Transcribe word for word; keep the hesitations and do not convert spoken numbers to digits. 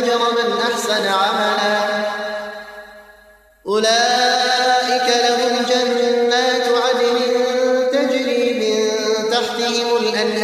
أجر من أحسن عملا. أولئك لهم جنات عدن تجري من تحتهم الأنهار